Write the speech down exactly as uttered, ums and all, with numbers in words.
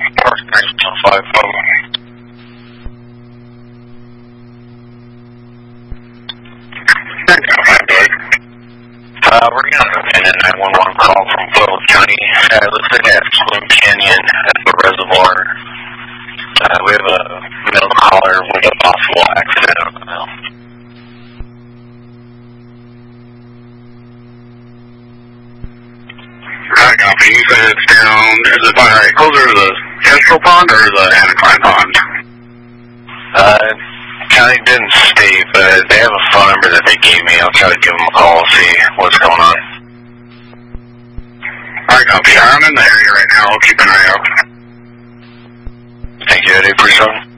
five five. Uh, we're getting a nine one one call from Pueblo County. Uh, it looks like at Swim Canyon at the reservoir. Uh, we have a male caller with a possible accident on the mill. Right, copy. You said it's down, is it by, right, closer to the Kestrel Pond or the Anacline Pond? Uh, County didn't state, but they have a phone number that they gave me. I'll try to give them a call and see what's going on. Alright, copy. I'm in the area right now. I'll keep an eye out. Thank you, Eddie, for something.